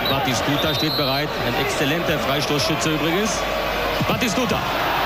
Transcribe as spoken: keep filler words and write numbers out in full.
Batistuta steht bereit. Ein exzellenter Freistoßschütze übrigens. Batistuta.